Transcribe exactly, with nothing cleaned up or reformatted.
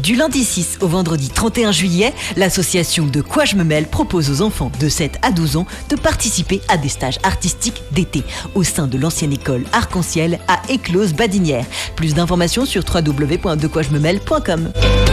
Du lundi six au vendredi trente et un juillet, l'association De Quoi Je Me Mêle propose aux enfants de sept à douze ans de participer à des stages artistiques d'été au sein de l'ancienne école Arc-en-Ciel à Éclose-Badinières. Plus d'informations sur w w w point de quoi je me mêle point com.